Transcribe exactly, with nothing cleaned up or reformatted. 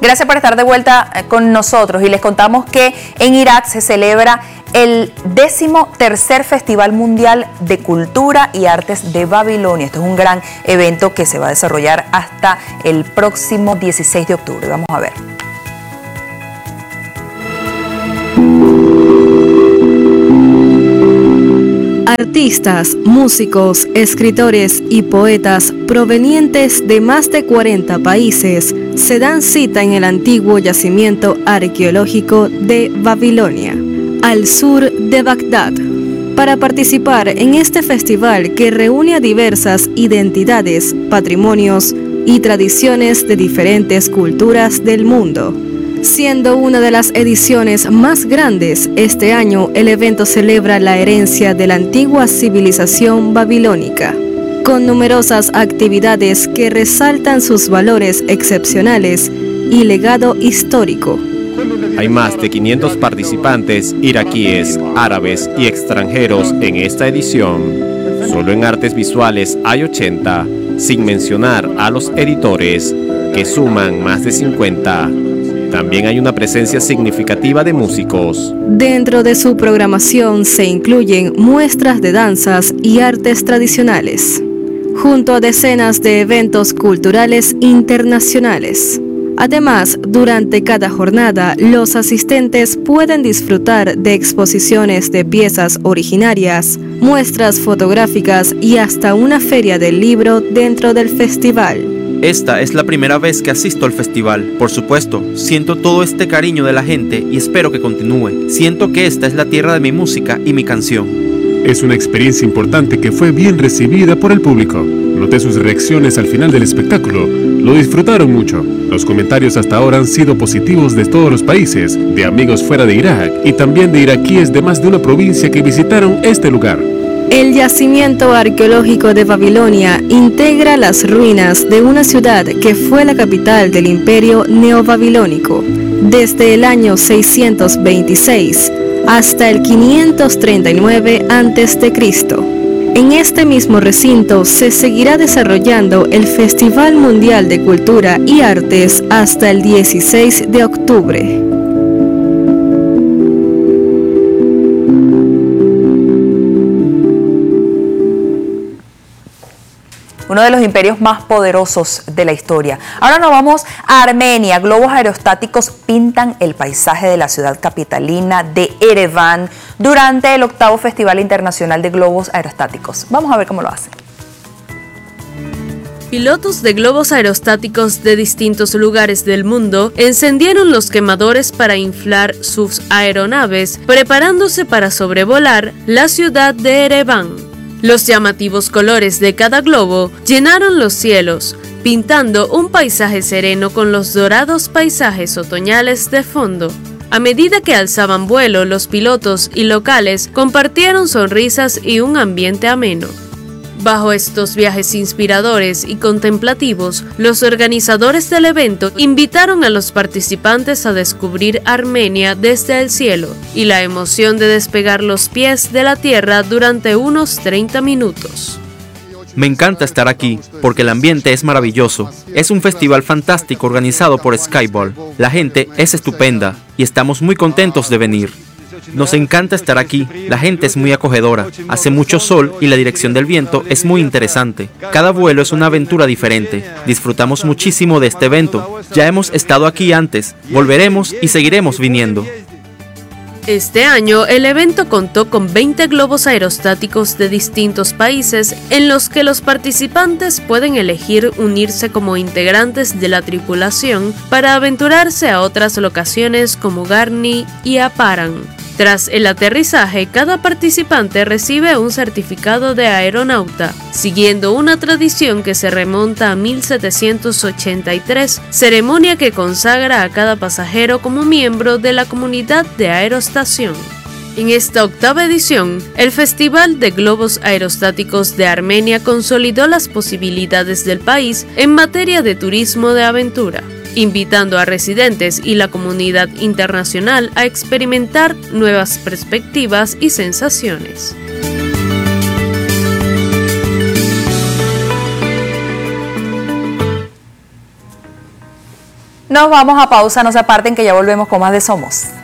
Gracias por estar de vuelta con nosotros y les contamos que en Irak se celebra el décimo tercer Festival Mundial de Cultura y Artes de Babilonia. Esto es un gran evento que se va a desarrollar hasta el próximo dieciséis de octubre. Vamos a ver. Artistas, músicos, escritores y poetas provenientes de más de cuarenta países se dan cita en el antiguo yacimiento arqueológico de Babilonia, al sur de Bagdad, para participar en este festival que reúne a diversas identidades, patrimonios y tradiciones de diferentes culturas del mundo. Siendo una de las ediciones más grandes, este año el evento celebra la herencia de la antigua civilización babilónica, con numerosas actividades que resaltan sus valores excepcionales y legado histórico. Hay más de quinientos participantes iraquíes, árabes y extranjeros en esta edición. Solo en artes visuales hay ochenta, sin mencionar a los editores, que suman más de cincuenta. También hay una presencia significativa de músicos. Dentro de su programación se incluyen muestras de danzas y artes tradicionales, junto a decenas de eventos culturales internacionales. Además, durante cada jornada, los asistentes pueden disfrutar de exposiciones de piezas originarias, muestras fotográficas y hasta una feria del libro dentro del festival. Esta es la primera vez que asisto al festival. Por supuesto, siento todo este cariño de la gente y espero que continúe. Siento que esta es la tierra de mi música y mi canción. Es una experiencia importante que fue bien recibida por el público. Noté sus reacciones al final del espectáculo. Lo disfrutaron mucho. Los comentarios hasta ahora han sido positivos de todos los países, de amigos fuera de Irak y también de iraquíes de más de una provincia que visitaron este lugar. El yacimiento arqueológico de Babilonia integra las ruinas de una ciudad que fue la capital del imperio neobabilónico desde el año seiscientos veintiséis hasta el quinientos treinta y nueve antes de Cristo. En este mismo recinto se seguirá desarrollando el Festival Mundial de Cultura y Artes hasta el dieciséis de octubre. Uno de los imperios más poderosos de la historia. Ahora nos vamos a Armenia. Globos aerostáticos pintan el paisaje de la ciudad capitalina de Ereván durante el octavo Festival Internacional de Globos Aerostáticos. Vamos a ver cómo lo hacen. Pilotos de globos aerostáticos de distintos lugares del mundo encendieron los quemadores para inflar sus aeronaves, preparándose para sobrevolar la ciudad de Ereván. Los llamativos colores de cada globo llenaron los cielos, pintando un paisaje sereno con los dorados paisajes otoñales de fondo. A medida que alzaban vuelo, los pilotos y locales compartieron sonrisas y un ambiente ameno. Bajo estos viajes inspiradores y contemplativos, los organizadores del evento invitaron a los participantes a descubrir Armenia desde el cielo y la emoción de despegar los pies de la tierra durante unos treinta minutos. Me encanta estar aquí porque el ambiente es maravilloso. Es un festival fantástico organizado por Skyball. La gente es estupenda y estamos muy contentos de venir. Nos encanta estar aquí, la gente es muy acogedora, hace mucho sol y la dirección del viento es muy interesante. Cada vuelo es una aventura diferente, disfrutamos muchísimo de este evento. Ya hemos estado aquí antes, volveremos y seguiremos viniendo. Este año, el evento contó con veinte globos aerostáticos de distintos países en los que los participantes pueden elegir unirse como integrantes de la tripulación para aventurarse a otras locaciones como Garni y Aparan. Tras el aterrizaje, cada participante recibe un certificado de aeronauta, siguiendo una tradición que se remonta a mil setecientos ochenta y tres, ceremonia que consagra a cada pasajero como miembro de la comunidad de aerostación. En esta octava edición, el Festival de Globos Aerostáticos de Armenia consolidó las posibilidades del país en materia de turismo de aventura, invitando a residentes y la comunidad internacional a experimentar nuevas perspectivas y sensaciones. Nos vamos a pausa, no se aparten que ya volvemos con más de Somos.